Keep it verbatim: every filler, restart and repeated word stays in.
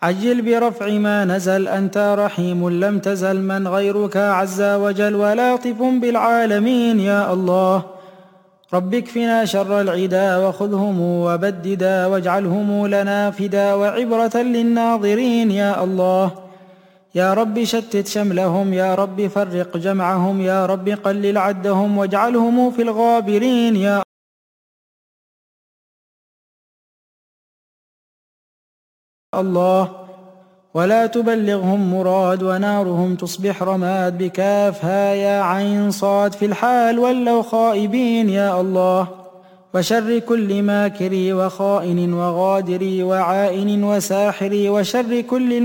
عجل برفع ما نزل، أنت رحيم لم تزل، من غيرك عز وجل ولطف بالعالمين يا الله. رب اكفنا شر العدا وخذهم وبددا، واجعلهم لنا فدا وعبرة للناظرين يا الله. يا رب شتت شملهم، يا رب فرق جمعهم، يا رب قلل عدهم واجعلهم في الغابرين يا الله. ولا تبلغهم مراد، ونارهم تصبح رماد، بكافها يا عين صاد في الحال ولوا خائبين يا الله. وشر كل ماكر وخائن وغادر وعائن وساحر، وشر كل